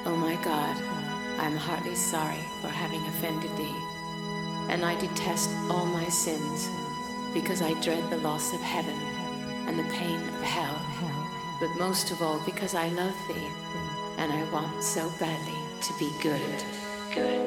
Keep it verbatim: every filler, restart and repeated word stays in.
O my God, I am heartily sorry for having offended thee, and I detest all my sins, because I dread the loss of heaven and the pain of hell, but most of all because I love thee, and I want so badly to be good, good.